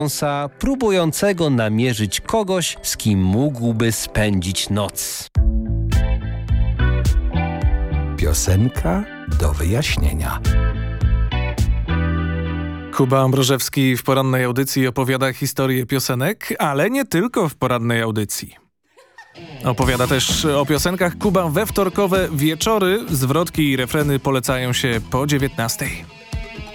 próbującego namierzyć kogoś, z kim mógłby spędzić noc. Piosenka do wyjaśnienia. Kuba Ambrożewski w porannej audycji opowiada historię piosenek, ale nie tylko w porannej audycji. Opowiada też o piosenkach Kuba we wtorkowe wieczory. Zwrotki i refreny polecają się po 19:00.